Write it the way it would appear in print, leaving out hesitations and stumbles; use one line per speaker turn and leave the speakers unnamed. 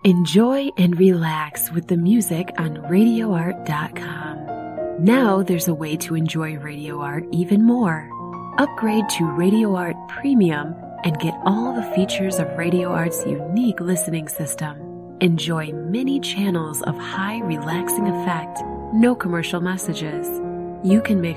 Enjoy and relax with the music on RadioArt.com. Now there's a way to enjoy Radio Art even more. Upgrade to Radio Art Premium and get all the features of Radio Art's unique listening system. Enjoy many channels of high relaxing effect, no commercial messages. You can make